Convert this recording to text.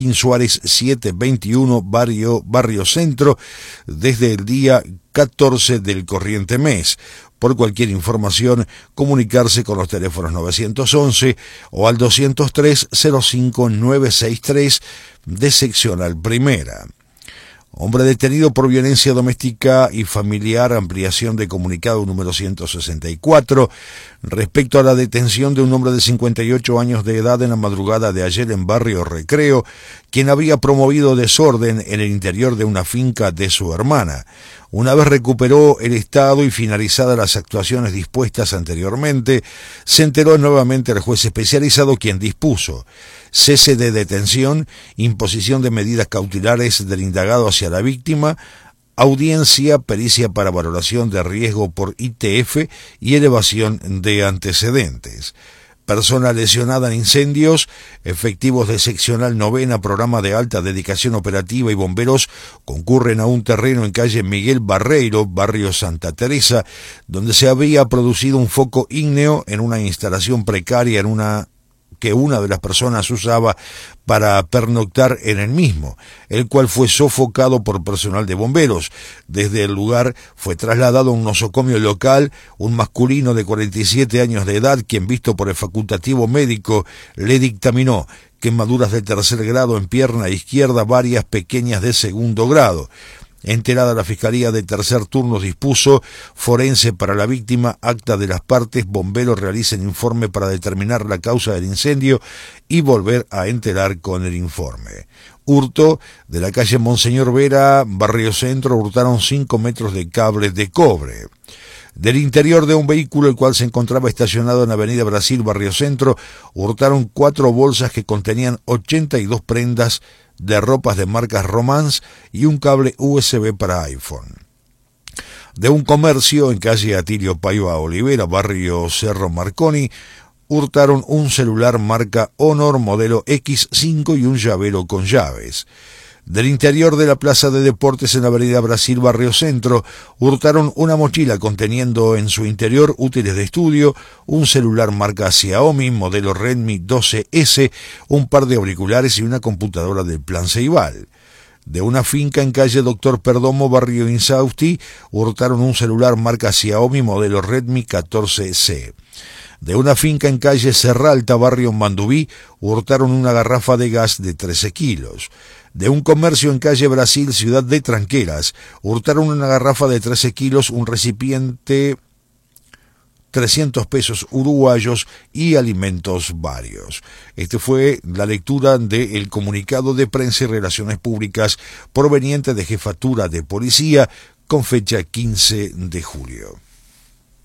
Joaquín Suárez 721, Barrio Centro, desde el día 14 del corriente mes. Por cualquier información, comunicarse con los teléfonos 911 o al 203-05963 de seccional primera. Hombre detenido por violencia doméstica y familiar, ampliación de comunicado número 164, respecto a la detención de un hombre de 58 años de edad en la madrugada de ayer en Barrio Recreo, quien había promovido desorden en el interior de una finca de su hermana. Una vez recuperó el estado y finalizadas las actuaciones dispuestas anteriormente, se enteró nuevamente el juez especializado, quien dispuso cese de detención, imposición de medidas cautelares del indagado hacia la víctima, audiencia, pericia para valoración de riesgo por ITF y elevación de antecedentes. Persona lesionada en incendios, efectivos de seccional novena, programa de alta dedicación operativa y bomberos concurren a un terreno en calle Miguel Barreiro, barrio Santa Teresa, donde se había producido un foco ígneo en una instalación precaria que una de las personas usaba para pernoctar en el mismo, el cual fue sofocado por personal de bomberos. Desde el lugar fue trasladado a un nosocomio local un masculino de 47 años de edad, quien, visto por el facultativo médico, le dictaminó quemaduras de tercer grado en pierna izquierda, varias pequeñas de segundo grado. Enterada la Fiscalía de Tercer Turno dispuso forense para la víctima, acta de las partes, bomberos realicen informe para determinar la causa del incendio y volver a enterar con el informe. Hurto de la calle Monseñor Vera, Barrio Centro, hurtaron 5 metros de cables de cobre. Del interior de un vehículo, el cual se encontraba estacionado en Avenida Brasil, Barrio Centro, hurtaron 4 bolsas que contenían 82 prendas de ropas de marcas Romance y un cable USB para iPhone. De un comercio en calle Atilio Paiva Olivera, barrio Cerro Marconi, hurtaron un celular marca Honor modelo X5 y un llavero con llaves. Del interior de la Plaza de Deportes en la Avenida Brasil, Barrio Centro, hurtaron una mochila conteniendo en su interior útiles de estudio, un celular marca Xiaomi, modelo Redmi 12S, un par de auriculares y una computadora del Plan Ceibal. De una finca en calle Doctor Perdomo, barrio Insausti, hurtaron un celular marca Xiaomi, modelo Redmi 14C. De una finca en calle Serralta, barrio Mandubí, hurtaron una garrafa de gas de 13 kilos. De un comercio en calle Brasil, ciudad de Tranqueras, hurtaron una garrafa de 13 kilos, un recipiente, 300 pesos uruguayos y alimentos varios. Esta fue la lectura del comunicado de prensa y relaciones públicas proveniente de Jefatura de Policía con fecha 15 de julio.